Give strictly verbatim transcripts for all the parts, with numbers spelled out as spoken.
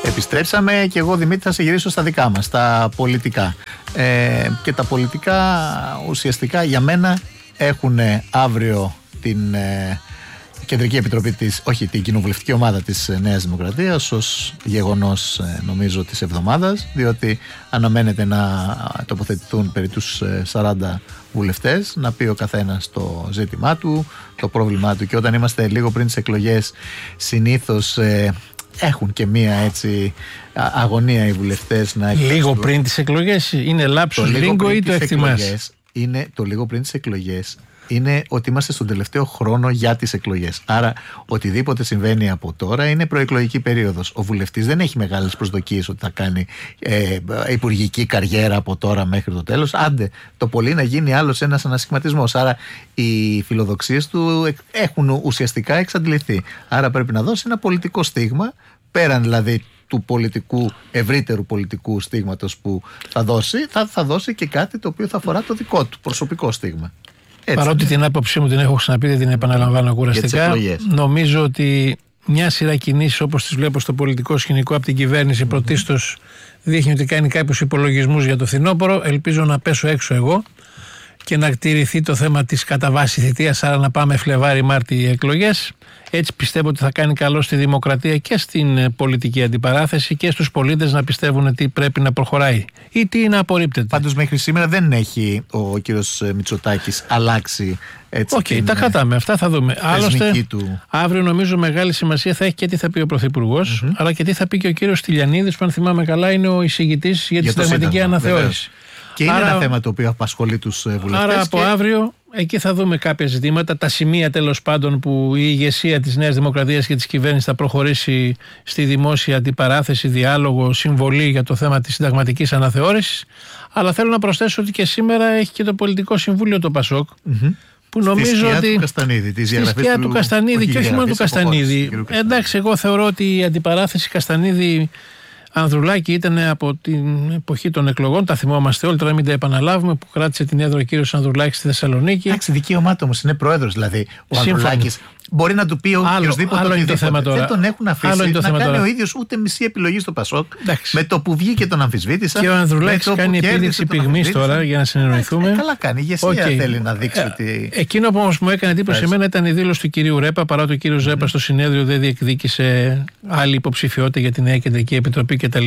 Επιστρέψαμε και εγώ, Δημήτρη, θα σε γυρίσω στα δικά μας, τα πολιτικά. Ε, και τα πολιτικά ουσιαστικά για μένα έχουν αύριο την ε, Κεντρική Επιτροπή της, όχι την κοινοβουλευτική ομάδα της Νέας Δημοκρατίας ως γεγονός ε, νομίζω της εβδομάδας, διότι αναμένεται να τοποθετηθούν περί τους ε, σαράντα βουλευτές, να πει ο καθένας το ζήτημά του, το πρόβλημά του, και όταν είμαστε λίγο πριν τις εκλογές συνήθως ε, έχουν και μία έτσι αγωνία οι βουλευτές να εκφραστούν. Λίγο πριν τις εκλογές είναι λάψος λίγκο ή το εκτιμάς? Είναι το λίγο πριν τις εκλογές. Είναι ότι είμαστε στον τελευταίο χρόνο για τις εκλογές. Άρα, οτιδήποτε συμβαίνει από τώρα είναι προεκλογική περίοδος. Ο βουλευτής δεν έχει μεγάλες προσδοκίες ότι θα κάνει ε, υπουργική καριέρα από τώρα μέχρι το τέλος. Άντε, το πολύ να γίνει άλλος ένας ανασχηματισμός. Άρα, οι φιλοδοξίες του έχουν ουσιαστικά εξαντληθεί. Άρα, πρέπει να δώσει ένα πολιτικό στίγμα, πέραν δηλαδή του πολιτικού, ευρύτερου πολιτικού στίγματος που θα δώσει, θα, θα δώσει και κάτι το οποίο θα αφορά το δικό του προσωπικό στίγμα. Έτσι. Παρότι την άποψή μου την έχω ξαναπεί, δεν την επαναλαμβάνω κουραστικά, νομίζω ότι μια σειρά κινήσεις όπως τις βλέπω στο πολιτικό σκηνικό από την κυβέρνηση, mm-hmm. πρωτίστως δείχνει ότι κάνει κάποιους υπολογισμούς για το φθινόπωρο. Ελπίζω να πέσω έξω εγώ και να τηρηθεί το θέμα της κατά βάση θητείας, άρα να πάμε Φλεβάρι-Μάρτι οι εκλογές. Έτσι πιστεύω ότι θα κάνει καλό στη δημοκρατία και στην πολιτική αντιπαράθεση και στους πολίτες να πιστεύουν τι πρέπει να προχωράει ή τι να απορρίπτεται. Πάντως μέχρι σήμερα δεν έχει ο κύριος Μητσοτάκης αλλάξει έτσι. Οκ, okay, τα κρατάμε. Αυτά θα δούμε. Άλλωστε, του... αύριο νομίζω μεγάλη σημασία θα έχει και τι θα πει ο Πρωθυπουργός, mm-hmm. αλλά και τι θα πει και ο κύριος Στυλιανίδης, που αν θυμάμαι καλά είναι ο εισηγητής για, για τη συνταγματική αναθεώρηση. Και είναι άρα, ένα θέμα το οποίο απασχολεί τους βουλευτές. Άρα από και... αύριο εκεί θα δούμε κάποια ζητήματα, τα σημεία τέλος πάντων που η ηγεσία της Νέας Δημοκρατίας και της κυβέρνησης θα προχωρήσει στη δημόσια αντιπαράθεση, διάλογο, συμβολή για το θέμα της συνταγματικής αναθεώρησης. Αλλά θέλω να προσθέσω ότι και σήμερα έχει και το Πολιτικό Συμβούλιο το ΠΑΣΟΚ, mm-hmm. που νομίζω στη ότι. Του Καστανίδη, τη στη σκιά του Καστανίδη και όχι μόνο του Καστανίδη. Εντάξει, εγώ θεωρώ ότι η αντιπαράθεση Καστανίδη Ανδρουλάκη ήταν από την εποχή των εκλογών, τα θυμόμαστε όλοι, τώρα μην τα επαναλάβουμε, που κράτησε την έδρα ο κύριος Ανδρουλάκης στη Θεσσαλονίκη. Εντάξει, δικαίωμά του όμως, είναι πρόεδρος δηλαδή. Ο Ανδρουλάκης μπορεί να του πει ο οποιοσδήποτε οτιδήποτε. Δεν τον έχουν αφήσει να κάνει τώρα. Ο ίδιος ούτε μισή επιλογή στο ΠΑΣΟΚ. Εντάξει. Με το που βγήκε τον αμφισβήτησαν. Και ο Ανδρουλάκης κάνει επίδειξη πυγμής τώρα για να συνεννοηθούμε. Ε, καλά κάνει, η ηγεσία okay. θέλει να δείξει ε, ότι. Εκείνο που όμως μου έκανε εντύπωση εμένα ήταν η δήλωση του κυρίου Ρέπα, παρά το κύριο Ρέπα στο συνέδριο δεν διεκδίκησε άλλη υποψηφιότητα για την Νέα Κεντρική Επιτροπή κτλ.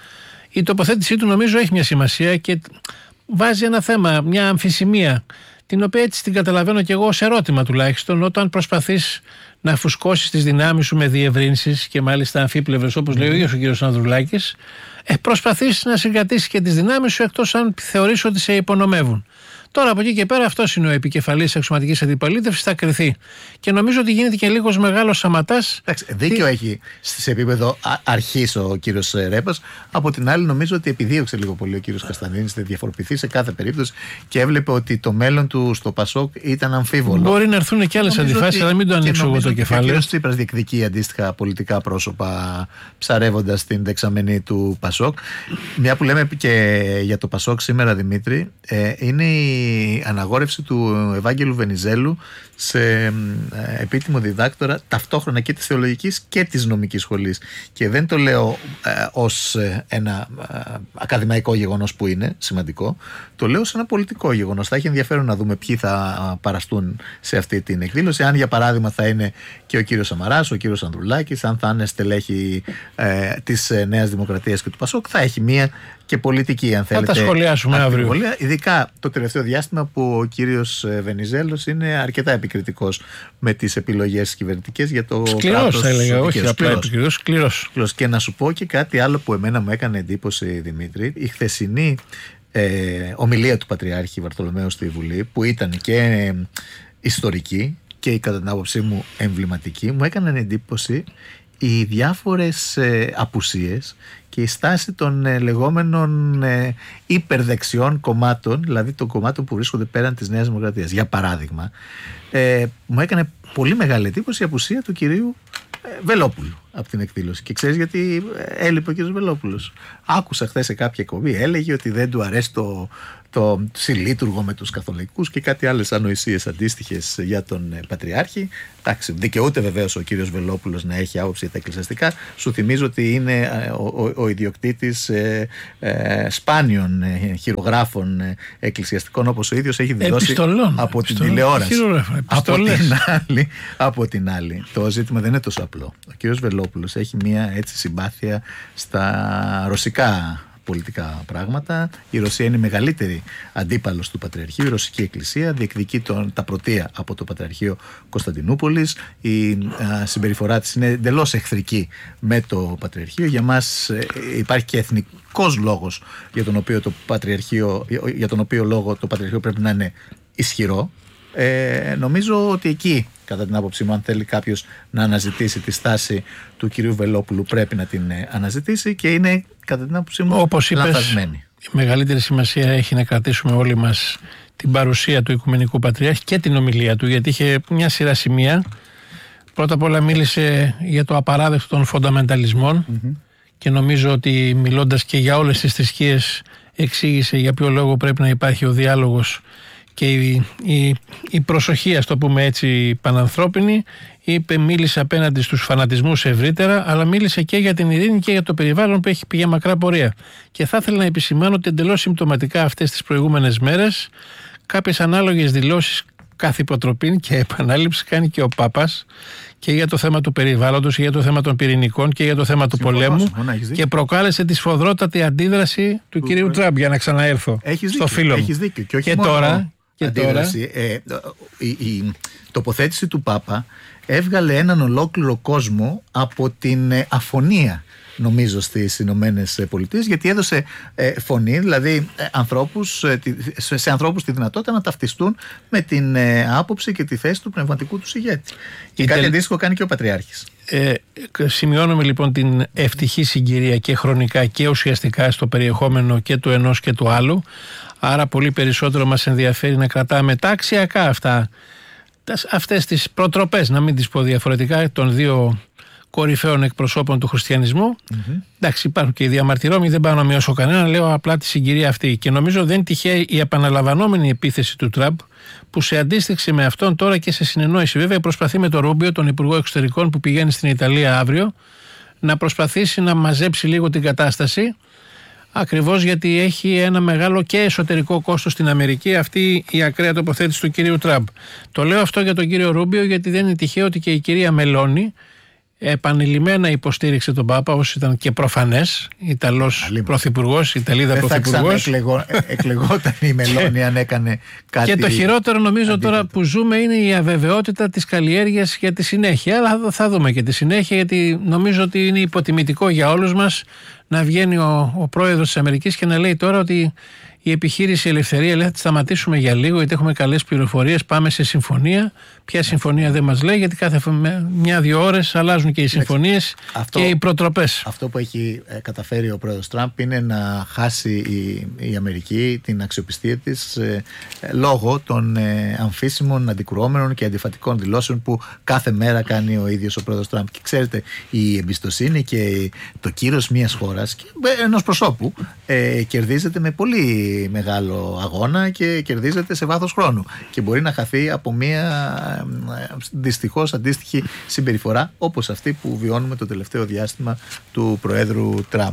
Η τοποθέτησή του νομίζω έχει μια σημασία και βάζει ένα θέμα, μια αμφισημία, την οποία έτσι την καταλαβαίνω και εγώ ως ερώτημα τουλάχιστον, όταν προσπαθείς να φουσκώσεις τις δυνάμεις σου με διευρύνσεις και μάλιστα αμφίπλευρες όπως λέει ο ίδιος ο κύριος Ανδρουλάκης, ε, προσπαθείς να συγκρατήσεις και τις δυνάμεις σου εκτός αν θεωρείς ότι σε υπονομεύουν. Τώρα από εκεί και πέρα αυτός είναι ο επικεφαλής της αξιωματικής αντιπολίτευσης, θα κριθεί. Και νομίζω ότι γίνεται και λίγος μεγάλος σαματάς. Εντάξει, δίκιο τι... έχει σε επίπεδο αρχής ο κύριος Ρέπας. Από την άλλη, νομίζω ότι επιδίωξε λίγο πολύ ο κύριος Καστανίδης να διαφοροποιηθεί σε κάθε περίπτωση και έβλεπε ότι το μέλλον του στο ΠΑΣΟΚ ήταν αμφίβολο. Μπορεί να έρθουν και άλλες αντιφάσεις, αλλά μην το ανοίξω εγώ το κεφάλαιο. Ο κύριος Τσίπρας διεκδικεί αντίστοιχα πολιτικά πρόσωπα, ψαρεύοντας την δεξαμενή του ΠΑΣΟΚ. Μια που λέμε και για το ΠΑΣΟΚ σήμερα, Δημήτρη, ε, είναι η η αναγόρευση του Ευάγγελου Βενιζέλου σε επίτιμο διδάκτορα ταυτόχρονα και της θεολογικής και της νομικής σχολής. Και δεν το λέω ε, ως ένα ε, ακαδημαϊκό γεγονός που είναι σημαντικό, το λέω ως ένα πολιτικό γεγονός. Θα έχει ενδιαφέρον να δούμε ποιοι θα παραστούν σε αυτή την εκδήλωση. Αν για παράδειγμα θα είναι και ο κύριος Σαμαράς, ο κύριος Ανδρουλάκης, αν θα είναι στελέχη ε, της Νέας Δημοκρατίας και του ΠΑΣΟΚ, θα έχει μία και πολιτική, αν θέλετε. Θα τα σχολιάσουμε αύριο. Ειδικά το τελευταίο διάστημα που ο κύριος Βενιζέλος είναι αρκετά επικριτικός με τις επιλογές κυβερνητικές για το σκληρός, κράτος. Θα έλεγα, όχι απλά επικριτικός, σκληρός. Και να σου πω και κάτι άλλο που εμένα μου έκανε εντύπωση, Δημήτρη. Η χθεσινή ε, ομιλία του Πατριάρχη Βαρθολομαίου στη Βουλή, που ήταν και ε, ιστορική και κατά την άποψή μου εμβληματική, μου έκανε εντύπωση οι διάφορες ε, απουσίες και η στάση των ε, λεγόμενων ε, υπερδεξιών κομμάτων, δηλαδή των κομμάτων που βρίσκονται πέραν της Νέας Δημοκρατίας. Για παράδειγμα, ε, μου έκανε πολύ μεγάλη εντύπωση η απουσία του κυρίου ε, Βελόπουλου. από την εκδήλωση. Και ξέρεις γιατί έλειπε ο κ. Βελόπουλος? Άκουσα χθες σε κάποια εκπομπή, έλεγε ότι δεν του αρέσει το, το συλλήτουργο με τους καθολικούς και κάτι άλλες ανοησίες αντίστοιχες για τον ε, Πατριάρχη. Εντάξει, δικαιούται βεβαίως ο κύριος Βελόπουλος να έχει άποψη για τα εκκλησιαστικά. Σου θυμίζω ότι είναι ε, ο, ο, ο ιδιοκτήτης ε, ε, σπάνιων ε, χειρογράφων ε, εκκλησιαστικών, όπως ο ίδιος έχει δηλώσει επιστολών, από επιστολών, την τηλεόραση. Από την, άλλη, από την άλλη, το ζήτημα δεν είναι τόσο απλό. Ο κύριος Βελόπουλος έχει μια έτσι συμπάθεια στα ρωσικά πολιτικά πράγματα. Η Ρωσία είναι η μεγαλύτερη αντίπαλος του Πατριαρχείου. Η Ρωσική Εκκλησία διεκδικεί τον, τα πρωτεία από το Πατριαρχείο Κωνσταντινούπολης. Η α, συμπεριφορά της είναι εντελώς εχθρική με το Πατριαρχείο. Για μας ε, υπάρχει και εθνικός λόγος για τον οποίο το Πατριαρχείο, για τον οποίο λόγο το Πατριαρχείο πρέπει να είναι ισχυρό. Ε, νομίζω ότι εκεί, κατά την άποψή μου, αν θέλει κάποιος να αναζητήσει τη στάση του κυρίου Βελόπουλου, πρέπει να την ε, αναζητήσει και είναι, κατά την άποψή μου, όπως λανθασμένη. Η μεγαλύτερη σημασία έχει να κρατήσουμε όλοι μας την παρουσία του Οικουμενικού Πατριάρχη και την ομιλία του, γιατί είχε μια σειρά σημεία. Πρώτα απ' όλα μίλησε για το απαράδεκτο των φονταμενταλισμών mm-hmm. και νομίζω ότι μιλώντας και για όλες τις θρησκείες εξήγησε για ποιο λόγο πρέπει να υπάρχει ο διάλογος και η, η, η προσοχή, ας το πούμε έτσι, πανανθρώπινη. Είπε, μίλησε απέναντι στους φανατισμούς ευρύτερα, αλλά μίλησε και για την ειρήνη και για το περιβάλλον που έχει πει για μακρά πορεία. Και θα ήθελα να επισημάνω ότι εντελώς συμπτωματικά αυτές τις προηγούμενες μέρες κάποιες ανάλογες δηλώσεις κάθε υποτροπή και επανάληψη κάνει και ο Πάπας και για το θέμα του περιβάλλοντος και για το θέμα των πυρηνικών και για το θέμα του συμφωνώ, πολέμου συμφωνώ, και προκάλεσε τη σφοδρότατη αντίδραση του, του κυρίου Τραμπ, για να ξαναέρθω έχεις στο δίκιο, φίλο μου. Έχεις δίκιο. Και, όχι και μόνο τώρα... Και αντίδραση, τώρα... ε, η, η τοποθέτηση του Πάπα έβγαλε έναν ολόκληρο κόσμο από την ε, αφωνία, νομίζω, στις Ηνωμένες Πολιτείες, γιατί έδωσε ε, φωνή, δηλαδή ε, ανθρώπους, ε, σε, σε ανθρώπους τη δυνατότητα να ταυτιστούν με την ε, άποψη και τη θέση του πνευματικού του ηγέτη. Και η κάτι τελ... αντίστοιχο κάνει και ο Πατριάρχης. Ε, σημειώνουμε λοιπόν την ευτυχή συγκυρία και χρονικά και ουσιαστικά στο περιεχόμενο και του ενός και του άλλου. Άρα πολύ περισσότερο μας ενδιαφέρει να κρατάμε τα αξιακά αυτά, αυτές τις προτροπές, να μην τις πω διαφορετικά, των δύο κορυφαίων εκπροσώπων του χριστιανισμού. Mm-hmm. Εντάξει, υπάρχουν και οι διαμαρτυρόμενοι, δεν πάω να μειώσω κανένα, λέω απλά τη συγκυρία αυτή. Και νομίζω δεν τυχαία η επαναλαμβανόμενη επίθεση του Τραμπ, που σε αντίστοιξη με αυτόν τώρα και σε συνεννόηση, βέβαια, προσπαθεί με τον Ρούμπιο, τον Υπουργό Εξωτερικών που πηγαίνει στην Ιταλία αύριο, να προσπαθήσει να μαζέψει λίγο την κατάσταση. Ακριβώς γιατί έχει ένα μεγάλο και εσωτερικό κόστος στην Αμερική αυτή η ακραία τοποθέτηση του κυρίου Τραμπ. Το λέω αυτό για τον κύριο Ρούμπιο, γιατί δεν είναι τυχαίο ότι και η κυρία Μελώνη επανειλημμένα υποστήριξε τον Πάπα, όπως ήταν και προφανές, Ιταλός πρωθυπουργός, Ιταλίδα πρωθυπουργός. Δεν θα εκλεγόταν η Μελώνη αν έκανε κάτι. Και το χειρότερο νομίζω αντίθετο τώρα που ζούμε είναι η αβεβαιότητα της καλλιέργειας για τη συνέχεια. Αλλά θα δούμε και τη συνέχεια, γιατί νομίζω ότι είναι υποτιμητικό για όλους μας να βγαίνει ο, ο πρόεδρος της Αμερικής και να λέει τώρα ότι η επιχείρηση Ελευθερία λέει θα τη σταματήσουμε για λίγο γιατί έχουμε καλές πληροφορίες, πάμε σε συμφωνία. Ποια συμφωνία δεν μας λέει, γιατί κάθε μια-δύο ώρες αλλάζουν και οι συμφωνίες αυτό, και οι προτροπές. Αυτό που έχει καταφέρει ο πρόεδρος Τραμπ είναι να χάσει η, η Αμερική την αξιοπιστία της ε, λόγω των ε, αμφίσιμων, αντικρουόμενων και αντιφατικών δηλώσεων που κάθε μέρα κάνει ο ίδιος ο πρόεδρος Τραμπ. Και ξέρετε, η εμπιστοσύνη και το κύρος μιας χώρας και ενός προσώπου ε, κερδίζεται με πολύ μεγάλο αγώνα και κερδίζεται σε βάθος χρόνου και μπορεί να χαθεί από μια δυστυχώς αντίστοιχη συμπεριφορά όπως αυτή που βιώνουμε το τελευταίο διάστημα του Προέδρου Τραμπ.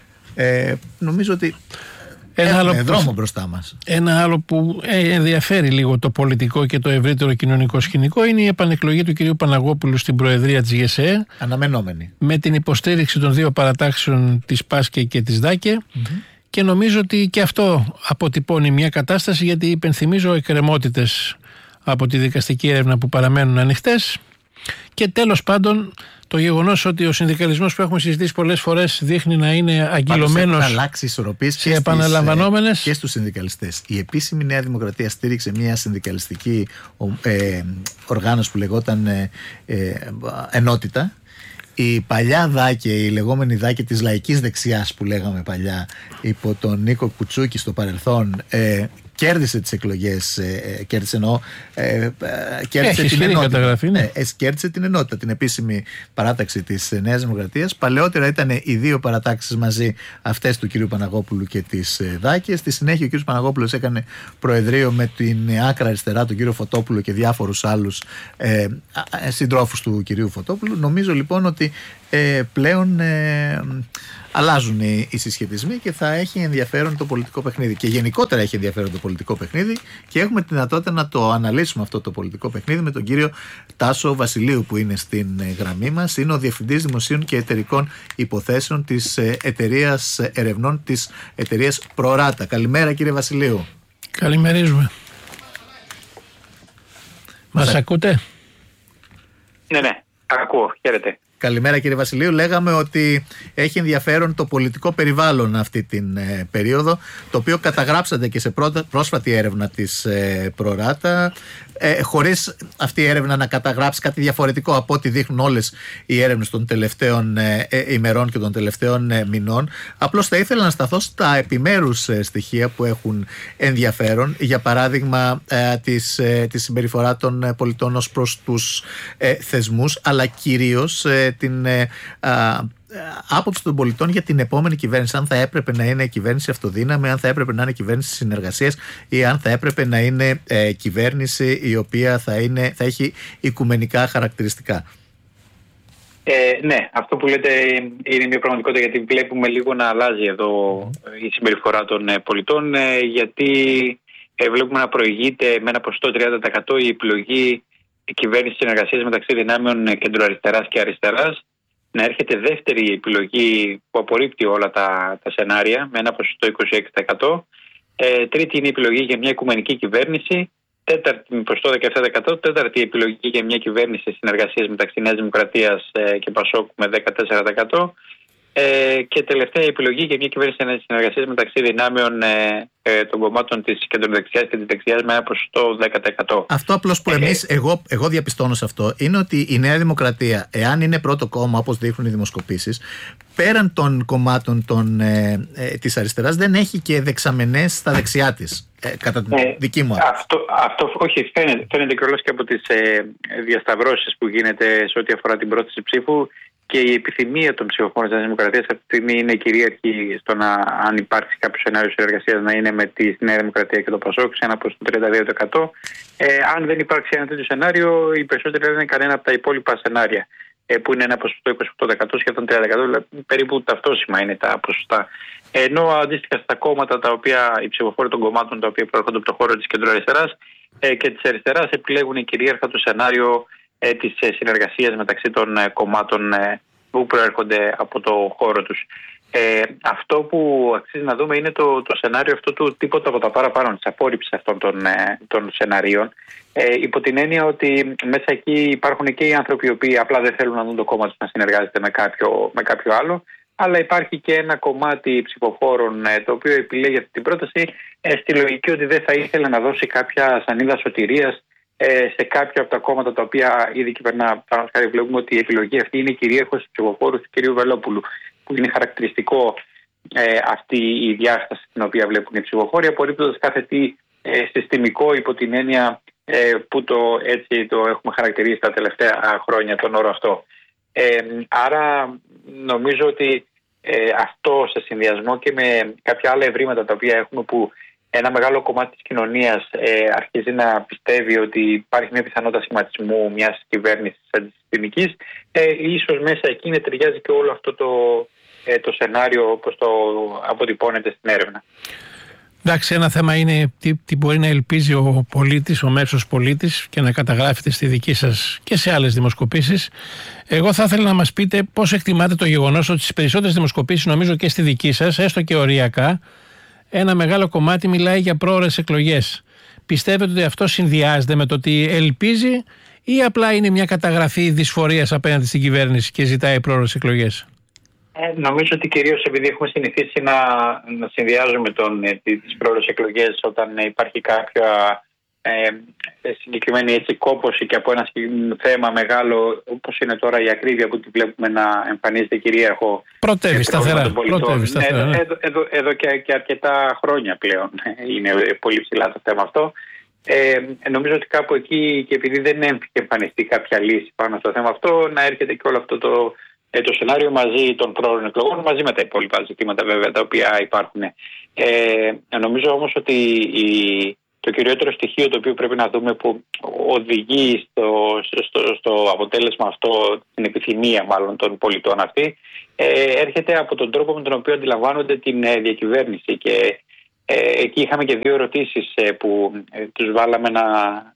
Ε, νομίζω ότι ένα έχουμε άλλο δρόμο που, μπροστά μας. Ένα άλλο που ενδιαφέρει λίγο το πολιτικό και το ευρύτερο κοινωνικό σκηνικό είναι η επανεκλογή του κυρίου Παναγόπουλου στην Προεδρία της ΓΕΣΕ. Αναμενόμενη. Με την υποστήριξη των δύο παρατάξεων της ΠΑΣΚΕ και της ΔΑΚΕ. Mm-hmm. Και νομίζω ότι και αυτό αποτυπώνει μια κατάσταση, γιατί υπενθυμίζω εκκρεμότητες από τη δικαστική έρευνα που παραμένουν ανοιχτές. Και τέλος πάντων το γεγονός ότι ο συνδικαλισμός που έχουμε συζητήσει πολλές φορές δείχνει να είναι αγκυλωμένος σε επαναλαμβανόμενες. Και στους συνδικαλιστές. Η επίσημη Νέα Δημοκρατία στήριξε μια συνδικαλιστική ε, οργάνωση που λεγόταν ε, ε, Ενότητα. Η παλιά ΔΑΚΕ, η λεγόμενη ΔΑΚΕ της λαϊκής δεξιάς που λέγαμε παλιά, υπό τον Νίκο Κουτσούκη στο παρελθόν, ε, κέρδισε τις εκλογές, ε, κέρδισε εννοώ, ε, ε, κέρδισε Έχει την ενότητα. Καταγραφή, ναι. Ε, κέρδισε την ενότητα, την επίσημη παράταξη της Νέας Δημοκρατίας. Παλαιότερα ήταν οι δύο παρατάξεις μαζί, αυτές του κ. Παναγόπουλου και της ε, Δάκης. Στη συνέχεια ο κ. Παναγόπουλος έκανε προεδρείο με την άκρα αριστερά, τον κ. Φωτόπουλο και διάφορους άλλους ε, συντρόφους του κ. Φωτόπουλου. Νομίζω λοιπόν ότι ε, πλέον ε, αλλάζουν οι, οι συσχετισμοί και θα έχει ενδιαφέρον το πολιτικό παιχνίδι. Και γενικότερα έχει ενδιαφέρον το πολιτικό παιχνίδι και έχουμε τη δυνατότητα να το αναλύσουμε αυτό το πολιτικό παιχνίδι με τον κύριο Τάσο Βασιλείου που είναι στην γραμμή μας. Είναι ο Διευθυντής Δημοσίων και Εταιρικών Υποθέσεων της εταιρείας ερευνών της εταιρείας Προράτα. Καλημέρα κύριε Βασιλείου. Καλημερίζουμε. Μας Μας ακούτε? Ναι, ναι, ακούω, χαίρετε. Καλημέρα κύριε Βασιλείου. Λέγαμε ότι έχει ενδιαφέρον το πολιτικό περιβάλλον αυτή την ε, περίοδο, το οποίο καταγράψατε και σε πρώτα, πρόσφατη έρευνα της ε, Προράτα, ε, χωρίς αυτή η έρευνα να καταγράψει κάτι διαφορετικό από ό,τι δείχνουν όλες οι έρευνες των τελευταίων ε, ε, ημερών και των τελευταίων ε, μηνών. Απλώς θα ήθελα να σταθώ στα επιμέρους ε, στοιχεία που έχουν ενδιαφέρον, για παράδειγμα ε, της, ε, τη συμπεριφορά των πολιτών ως προς τους ε, θεσμούς, αλλά κυρίως ε, την ε, α, άποψη των πολιτών για την επόμενη κυβέρνηση. Αν θα έπρεπε να είναι κυβέρνηση αυτοδύναμη, αν θα έπρεπε να είναι κυβέρνηση συνεργασίας ή αν θα έπρεπε να είναι ε, κυβέρνηση η οποία θα, είναι, θα έχει οικουμενικά χαρακτηριστικά. Ε, ναι, αυτό που λέτε είναι μια πραγματικότητα, γιατί βλέπουμε λίγο να αλλάζει εδώ η συμπεριφορά των ε, πολιτών, ε, γιατί ε, βλέπουμε να προηγείται με ένα ποσοστό τριάντα τοις εκατό η επιλογή κυβέρνηση συνεργασίας μεταξύ δυνάμεων κεντροαριστεράς και αριστεράς, να έρχεται δεύτερη επιλογή που απορρίπτει όλα τα, τα σενάρια με ένα ποσοστό είκοσι έξι τοις εκατό. Ε, τρίτη είναι η επιλογή για μια οικουμενική κυβέρνηση, τέταρτη με ποσοστό δεκαεπτά τοις εκατό. Τέταρτη επιλογή για μια κυβέρνηση συνεργασίας μεταξύ Νέας Δημοκρατίας ε, και Πασόκ με δεκατέσσερα τοις εκατό. Ε, και τελευταία επιλογή για μια κυβέρνηση συνεργασίας μεταξύ δυνάμεων ε, ε, των κομμάτων της κεντροδεξιάς και της δεξιάς με ένα ποσοστό δέκα τοις εκατό. Αυτό απλώς που εμείς, ε, εγώ, εγώ διαπιστώνω σε αυτό, είναι ότι η Νέα Δημοκρατία, εάν είναι πρώτο κόμμα όπως δείχνουν οι δημοσκοπήσεις, πέραν των κομμάτων των, ε, ε, της αριστεράς, δεν έχει και δεξαμενές στα δεξιά της. Ε, κατά την ε, δική μου άποψη. Αυτό, αυτό όχι, φαίνεται, φαίνεται κιόλας και από τις ε, διασταυρώσεις που γίνεται σε ό,τι αφορά την πρόθεση ψήφου. Και η επιθυμία των ψηφοφόρων της Δημοκρατίας αυτή τη στιγμή είναι κυρίαρχη στο να, αν υπάρξει κάποιο σενάριο συνεργασίας, να είναι με τη Νέα Δημοκρατία και το Πασόκ σε ένα ποσοστό τριάντα δύο τοις εκατό. Ε, αν δεν υπάρξει ένα τέτοιο σενάριο, οι περισσότεροι λένε κανένα από τα υπόλοιπα σενάρια, ε, που είναι ένα ποσοστό είκοσι οκτώ τοις εκατό, σχεδόν τριάντα τοις εκατό, δηλαδή περίπου ταυτόσιμα είναι τα ποσοστά. Ενώ αντίστοιχα στα κόμματα, τα οποία, οι ψηφοφόροι των κομμάτων τα οποία προέρχονται από το χώρο της κεντροαριστεράς ε, και της αριστεράς, επιλέγουν κυρίαρχα το σενάριο ε, της ε, συνεργασίας μεταξύ των ε, κομμάτων ε, που προέρχονται από το χώρο τους. Ε, αυτό που αξίζει να δούμε είναι το, το σενάριο αυτό του τίποτα από τα παραπάνω, της απόρριψης αυτών των, ε, των σενάριων, ε, υπό την έννοια ότι μέσα εκεί υπάρχουν και οι άνθρωποι οι οποίοι απλά δεν θέλουν να δουν το κόμμα τους να συνεργάζεται με κάποιο, με κάποιο άλλο, αλλά υπάρχει και ένα κομμάτι ψηφοφόρων ε, το οποίο επιλέγει αυτή την πρόταση ε, στη λογική ότι δεν θα ήθελε να δώσει κάποια σανίδα σωτηρίας σε κάποια από τα κόμματα τα οποία ήδη κυβερνά. Παραδείγματος, βλέπουμε ότι η επιλογή αυτή είναι κυρίαρχος στους ψηφοφόρους του κ. Βελόπουλου, που είναι χαρακτηριστικό ε, αυτή η διάσταση την οποία βλέπουν οι ψηφοφόροι, απορρίπτοντας κάθε τι ε, συστημικό υπό την έννοια ε, που το, έτσι το έχουμε χαρακτηρίσει τα τελευταία χρόνια τον όρο αυτό. Ε, άρα νομίζω ότι ε, αυτό σε συνδυασμό και με κάποια άλλα ευρήματα τα οποία έχουμε, που ένα μεγάλο κομμάτι της κοινωνίας ε, αρχίζει να πιστεύει ότι υπάρχει μια πιθανότητα σχηματισμού μιας κυβέρνησης αντισυστημικής, ε, ίσως μέσα εκεί να ταιριάζει και όλο αυτό το, ε, το σενάριο όπως το αποτυπώνεται στην έρευνα. Εντάξει, ένα θέμα είναι τι, τι μπορεί να ελπίζει ο πολίτης, ο μέσος πολίτης, και να καταγράφεται στη δική σας και σε άλλες δημοσκοπήσεις. Εγώ θα ήθελα να μας πείτε πώς εκτιμάτε το γεγονός ότι στις περισσότερες δημοσκοπήσεις, νομίζω και στη δική σας, έστω και οριακά, ένα μεγάλο κομμάτι μιλάει για πρόωρες εκλογές. Πιστεύετε ότι αυτό συνδυάζεται με το ότι ελπίζει, ή απλά είναι μια καταγραφή δυσφορίας απέναντι στην κυβέρνηση και ζητάει πρόωρες εκλογές? Ε, νομίζω ότι κυρίως επειδή έχουμε συνηθίσει να, να συνδυάζουμε τον, ε, τις πρόωρες εκλογές όταν υπάρχει κάποια ε, συγκεκριμένη έτσι, κόπωση και από ένα θέμα μεγάλο όπως είναι τώρα η ακρίβεια που τη βλέπουμε να εμφανίζεται κυρίαρχο. Πρωτεύει σταθερά. Πρωτεύει σταθερά. Ναι, εδώ, εδώ, εδώ και, και αρκετά χρόνια πλέον είναι πολύ ψηλά το θέμα αυτό. Ε, νομίζω ότι κάπου εκεί, και επειδή δεν έχει εμφανιστεί κάποια λύση πάνω στο θέμα αυτό, να έρχεται και όλο αυτό το, ε, το σενάριο μαζί των πρόωρων εκλογών, μαζί με τα υπόλοιπα ζητήματα βέβαια τα οποία υπάρχουν. Ε, νομίζω όμως ότι η, το κυριότερο στοιχείο το οποίο πρέπει να δούμε που οδηγεί στο, στο, στο αποτέλεσμα αυτό, την επιθυμία μάλλον των πολιτών αυτή, ε, έρχεται από τον τρόπο με τον οποίο αντιλαμβάνονται την ε, διακυβέρνηση. Και ε, εκεί είχαμε και δύο ερωτήσεις ε, που ε, τους βάλαμε να,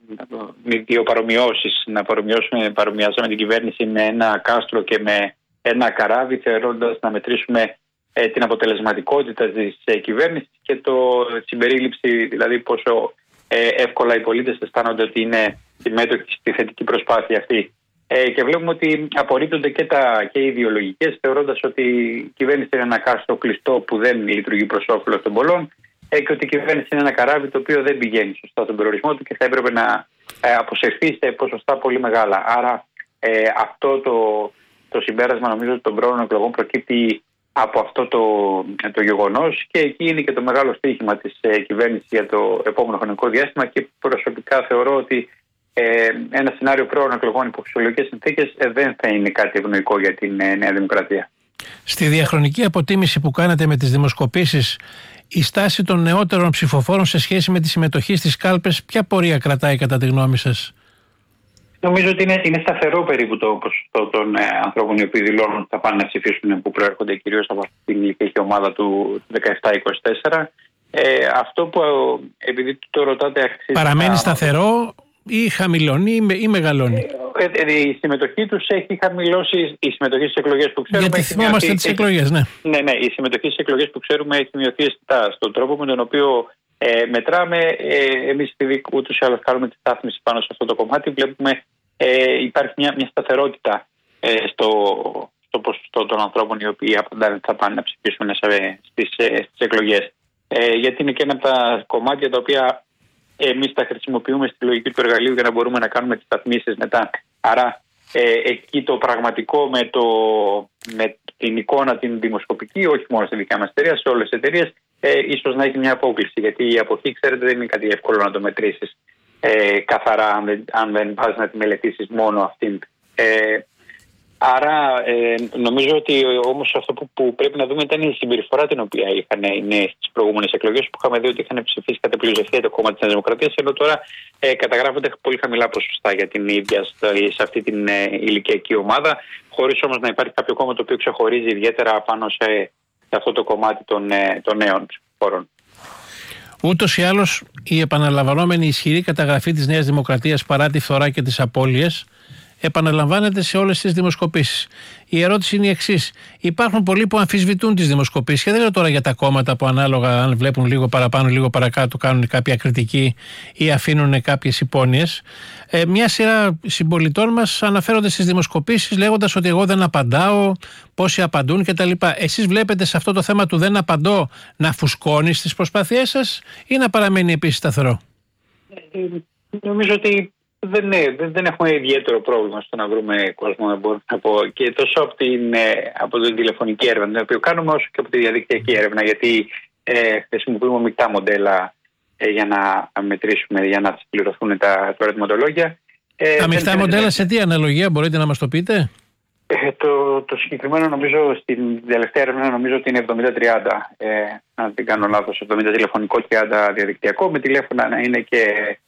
με δύο παρομοιώσεις, να παρομοιώσουμε, παρομοιάσαμε την κυβέρνηση με ένα κάστρο και με ένα καράβι, θεωρώντας να μετρήσουμε ε, την αποτελεσματικότητα της ε, κυβέρνησης και το συμπερίληψη, δηλαδή πόσο ε, εύκολα οι πολίτες αισθάνονται ότι είναι συμμέτοχοι στη θετική προσπάθεια αυτή. Ε, και βλέπουμε ότι απορρίπτονται και, τα, και οι ιδεολογικές, θεωρώντας ότι η κυβέρνηση είναι ένα κάστρο κλειστό που δεν λειτουργεί προς όφελος των πολλών ε, και ότι η κυβέρνηση είναι ένα καράβι το οποίο δεν πηγαίνει σωστά στον περιορισμό του και θα έπρεπε να ε, αποσυρθεί σε ποσοστά πολύ μεγάλα. Άρα ε, αυτό το, το συμπέρασμα νομίζω των πρόωρων εκλογών προκύπτει από αυτό το, το γεγονός και εκεί είναι και το μεγάλο στοίχημα της ε, κυβέρνησης για το επόμενο χρονικό διάστημα και προσωπικά θεωρώ ότι ε, ένα σενάριο πρόωρων εκλογών υπό φυσιολογικές συνθήκες ε, δεν θα είναι κάτι ευνοϊκό για την ε, Νέα Δημοκρατία. Στη διαχρονική αποτίμηση που κάνατε με τις δημοσκοπήσεις, η στάση των νεότερων ψηφοφόρων σε σχέση με τη συμμετοχή στις κάλπες, ποια πορεία κρατάει κατά τη γνώμη σας? Νομίζω ότι είναι, είναι σταθερό περίπου το ποσοστό των ε, ανθρώπων οι οποίοι δηλώνουν ότι θα πάνε να ψηφίσουν, που προέρχονται κυρίως από αυτή την ηλικιακή ομάδα του δεκαεπτά είκοσι τέσσερα. Ε, αυτό που, επειδή το ρωτάτε, αξίζει. Παραμένει σταθερό ή χαμηλώνει ή, με, ή μεγαλώνει? Ε, ε, η συμμετοχή τους έχει χαμηλώσει, η συμμετοχή στις εκλογές που ξέρουμε. Γιατί θυμόμαστε τις εκλογές, ναι. Ναι, ναι, η συμμετοχή στις εκλογές που ξέρουμε έχει μειωθεί αισθητά στον τρόπο με τον οποίο ε, μετράμε. Ε, εμείς, επειδή ούτως ή άλλως κάνουμε τη στάθμιση πάνω σε αυτό το κομμάτι, βλέπουμε ε, υπάρχει μια, μια σταθερότητα ε, στο, στο ποσοστό των ανθρώπων οι οποίοι απαντάνε θα πάνε να ψηφίσουν στις, στις εκλογές. Ε, γιατί είναι και ένα από τα κομμάτια τα οποία εμείς τα χρησιμοποιούμε στη λογική του εργαλείου για να μπορούμε να κάνουμε τις σταθμίσεις μετά. Άρα ε, εκεί το πραγματικό με, το, με την εικόνα την δημοσκοπική, όχι μόνο στη δικιά μας εταιρεία, σε όλες τις εταιρείες, ε, ίσως να έχει μια απόκληση. Γιατί η αποχή, ξέρετε, δεν είναι κάτι εύκολο να το μετρήσεις ε, καθαρά, αν δεν, αν δεν πας να τη μελετήσεις μόνο αυτήν. Ε, Άρα ε, νομίζω ότι όμως αυτό που, που πρέπει να δούμε ήταν η συμπεριφορά την οποία είχαν οι νέοι στις προηγούμενες εκλογές, που είχαμε δει ότι είχαν ψηφίσει κατά πλειοψηφία το κόμμα της Νέας Δημοκρατίας, ενώ τώρα ε, καταγράφονται πολύ χαμηλά ποσοστά για την ίδια σε αυτή την ε, ηλικιακή ομάδα, χωρίς όμως να υπάρχει κάποιο κόμμα το οποίο ξεχωρίζει ιδιαίτερα πάνω σε, σε αυτό το κομμάτι των, ε, των νέων ψηφοφόρων. Ούτως ή άλλως, η επαναλαμβανόμενη ισχυρή καταγραφή της Νέας Δημοκρατίας παρά τη φθορά και τις απώλειες επαναλαμβάνεται σε όλες τις δημοσκοπήσεις. Η ερώτηση είναι η εξής. Υπάρχουν πολλοί που αμφισβητούν τις δημοσκοπήσεις, και δεν λέω τώρα για τα κόμματα που ανάλογα, αν βλέπουν λίγο παραπάνω, λίγο παρακάτω, κάνουν κάποια κριτική ή αφήνουν κάποιες υπόνοιες. Ε, μια σειρά συμπολιτών μας αναφέρονται στις δημοσκοπήσεις λέγοντας ότι εγώ δεν απαντάω, πόσοι απαντούν κτλ. Εσείς βλέπετε σε αυτό το θέμα του δεν απαντώ να φουσκώνει στις προσπάθειές σας ή να παραμένει επίσης σταθερό? Ε, νομίζω ότι Δεν, δεν, δεν έχουμε ιδιαίτερο πρόβλημα στο να βρούμε κόσμο, μπορώ να πω, και τόσο από την, από την τηλεφωνική έρευνα την οποία κάνουμε, όσο και από τη διαδικτυακή έρευνα, γιατί ε, χρησιμοποιούμε μεικτά μοντέλα ε, για να μετρήσουμε, για να συμπληρωθούν τα, τα ερωτηματολόγια. Ε, τα μεικτά μοντέλα δεν... σε τι αναλογία, μπορείτε να μας το πείτε? Ε, το, το συγκεκριμένο, νομίζω, στην τελευταία έρευνα νομίζω ότι είναι εβδομήντα τριάντα, ε, αν δεν κάνω λάθος, εβδομήντα τηλεφωνικό, τριάντα διαδικτυακό, με τηλέφωνα να είναι και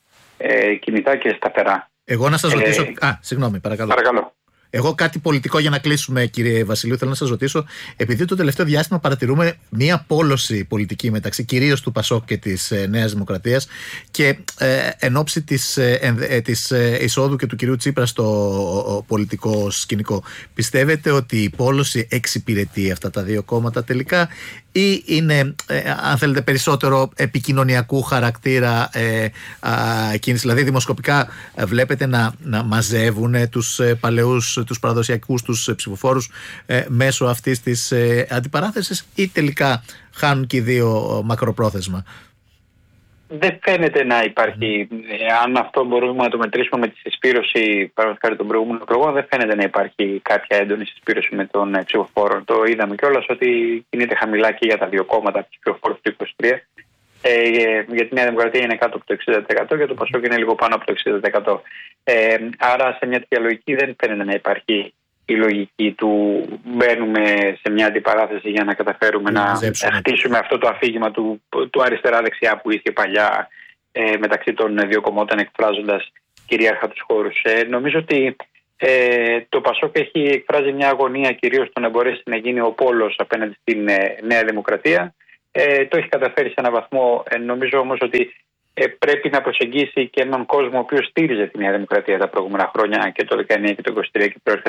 Ε, κινητά και σταθερά. Εγώ να σας ρωτήσω. Ε, Α, συγγνώμη, παρακαλώ. Παρακαλώ. Εγώ κάτι πολιτικό για να κλείσουμε, κύριε Βασιλείου, θέλω να σας ρωτήσω. Επειδή το τελευταίο διάστημα παρατηρούμε μία πόλωση πολιτική μεταξύ κυρίως του Πασόκ και της ε, Νέας Δημοκρατίας και ε, εν ώψη της, ε, ε, της ε, εισόδου και του κυρίου Τσίπρα στο ο, ο, πολιτικό σκηνικό, πιστεύετε ότι η πόλωση εξυπηρετεί αυτά τα δύο κόμματα τελικά ή είναι, ε, αν θέλετε, περισσότερο επικοινωνιακού χαρακτήρα ε, α, κίνηση? Δηλαδή δημοσκοπικά ε, βλέπετε να, να μαζεύουν τους ε, παλαιούς, τους παραδοσιακούς τους ε, ψηφοφόρους ε, μέσω αυτής της ε, αντιπαράθεσης, ή τελικά χάνουν και οι δύο μακροπρόθεσμα? δεν φαίνεται να υπάρχει, αν αυτό μπορούμε να το μετρήσουμε με τη συσπήρωση παραδείγματος των προηγούμενων εκλογών, δεν φαίνεται να υπάρχει κάποια έντονη συσπήρωση με τον ψηφοφόρο. Το είδαμε κιόλας ότι κινείται χαμηλά και για τα δύο κόμματα από τους ψηφοφόρους του είκοσι τρία. Ε, για τη Νέα Δημοκρατία είναι κάτω από το εξήντα τοις εκατό και το Πασόκ είναι λίγο πάνω από το εξήντα τοις εκατό. Ε, άρα σε μια τέτοια λογική δεν φαίνεται να υπάρχει η λογική του μπαίνουμε σε μια αντιπαράθεση για να καταφέρουμε να, να χτίσουμε αυτό το αφήγημα του, του αριστερά-δεξιά που είχε παλιά ε, μεταξύ των δύο κομμάτων εκφράζοντας κυρίαρχα τους χώρους. Ε, νομίζω ότι ε, το Πασόκ έχει εκφράζει μια αγωνία κυρίως στο να μπορέσει να γίνει ο πόλος απέναντι στην ε, Νέα Δημοκρατία. Ε, το έχει καταφέρει σε έναν βαθμό. Ε, νομίζω όμως ότι ε, πρέπει να προσεγγίσει και έναν κόσμο ο οποίος στήριζε τη Νέα Δημοκρατία τα προηγούμενα χρόνια και το δεκαεννιά και το είκοσι τρία και προέρχεται